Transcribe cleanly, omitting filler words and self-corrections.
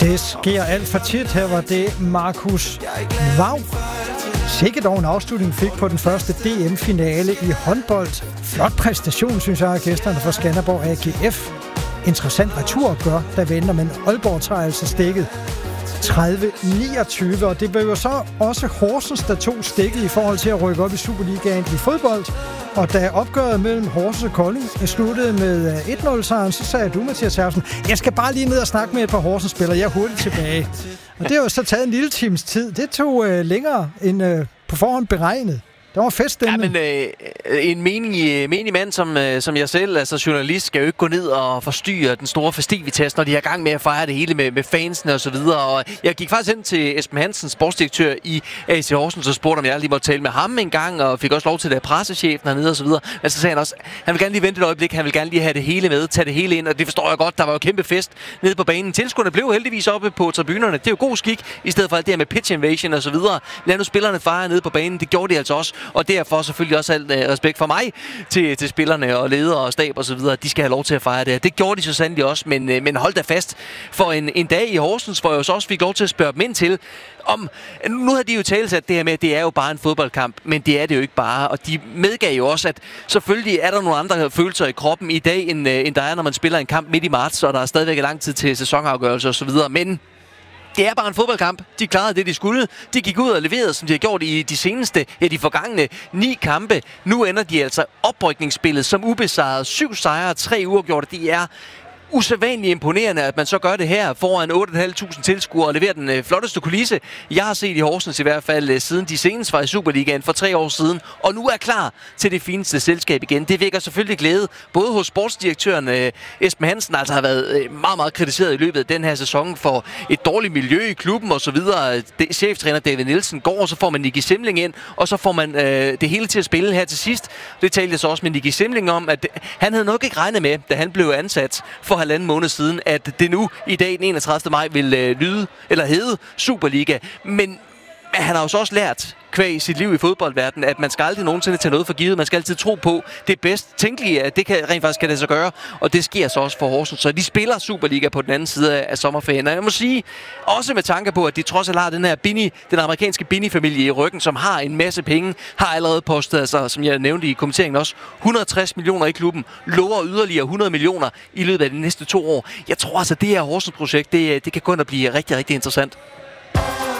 Det sker alt for tit. Her var det Markus Vav. Sikke dog en afslutning fik på den første DM-finale i håndbold. Flot præstation, synes jeg, af gæsterne fra Skanderborg AGF. Interessant returopgør, der venter, men Aalborg tager altså stikket 30-29, og det blev jo så også Horsens, der tog stikket i forhold til at rykke op i Superligaen i fodbold. Og da opgøret mellem Horsens og Kolding sluttede med 1-0-sejren, så sagde du, Mathias Herfsen, jeg skal bare lige ned og snakke med et par Horsens-spillere, jeg er hurtigt tilbage. Og det har jo så taget en lille times tid. Det tog længere end på forhånd beregnet. Der var feststemning. Ja, men en menig mand som jeg selv, altså journalist, skal jo ikke gå ned og forstyrre den store festivitas, når de er i gang med at fejre det hele med fansene og så videre. Og jeg gik faktisk hen til Esben Hansen, sportsdirektør i AC Horsens, og spurgte, om jeg lige måtte tale med ham en gang, og fik også lov til det af pressechefen hernede og så videre. Men så sagde han også, han vil gerne lige vente et øjeblik, han vil gerne lige have det hele med, tage det hele ind, og det forstår jeg godt. Der var jo kæmpe fest nede på banen. Tilskuerne blev heldigvis oppe på tribunerne. Det er jo god skik, i stedet for alt det her med pitch invasion og så videre. Lad nu spillerne fejre nede på banen. Det gjorde de altså også. Og derfor selvfølgelig også alt respekt for mig til spillerne og ledere og stab og så videre. De skal have lov til at fejre det. Det gjorde de så sandelig også, men hold da fast. For en dag i Horsens, hvor jeg også fik lov til at spørge dem ind til, om, nu har de jo talsat det her med, at det er jo bare en fodboldkamp, men det er det jo ikke bare. Og de medgav jo også, at selvfølgelig er der nogle andre følelser i kroppen i dag, end der er, når man spiller en kamp midt i marts, og der er stadigvæk lang tid til sæsonafgørelse og så videre. Men det er bare en fodboldkamp. De klarede det, de skulle. De gik ud og leverede, som de har gjort i de forgangne 9 kampe. Nu ender de altså oprykningsspillet som ubesejret. 7 sejre, 3 uafgjorte. Det er usædvanligt imponerende, at man så gør det her foran 8.500 tilskuere og leverer den flotteste kulisse, jeg har set i Horsens i hvert fald, siden de senest var i Superligaen for 3 år siden, og nu er klar til det fineste selskab igen. Det vækker selvfølgelig glæde, både hos sportsdirektøren Esben Hansen, altså har været meget, meget kritiseret i løbet af den her sæson for et dårligt miljø i klubben og så videre. Cheftræner David Nielsen går, og så får man Nicky Simling ind, og så får man det hele til at spille her til sidst. Det talte jeg så også med Nicky Simling om, at han havde nok ikke regnet med, da han blev ansat for 1,5 måned siden, at det nu i dag, den 31. maj, vil hedde Superliga. Men han har jo så også lært kvæg sit liv i fodboldverdenen, at man skal aldrig nogensinde tage noget for givet. Man skal altid tro på det bedst tænkelige, at det kan rent faktisk kan det så gøre. Og det sker så også for Horsens. Så de spiller Superliga på den anden side af sommerferien. Og jeg må sige, også med tanke på, at de trods alt har den her den amerikanske Bini-familie i ryggen, som har en masse penge, har allerede postet, altså, som jeg nævnte i kommenteringen også, 160 millioner i klubben, lover yderligere 100 millioner i løbet af de næste 2 år. Jeg tror altså, det her Horsens-projekt, det kan gå ind og blive rigtig, rigtig interessant.